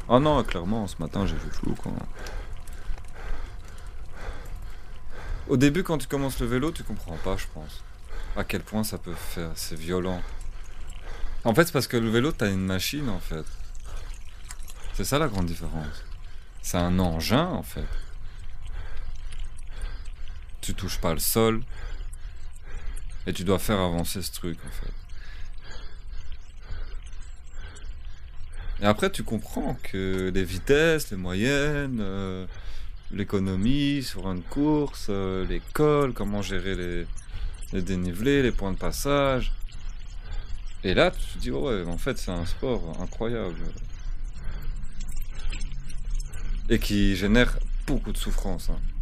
Ah non, clairement, ce matin j'ai vu flou quoi. Au début, quand tu commences le vélo, tu comprends pas, je pense. À quel point ça peut faire, c'est violent. En fait, c'est parce que le vélo, t'as une machine en fait. C'est ça la grande différence. C'est un engin en fait. Tu touches pas le sol et tu dois faire avancer ce truc en fait. Et après, tu comprends que les vitesses, les moyennes, l'économie sur une course, l'école, comment gérer les dénivelés, les points de passage. Et là, tu te dis, oh ouais, en fait, c'est un sport incroyable. Et qui génère beaucoup de souffrance, hein.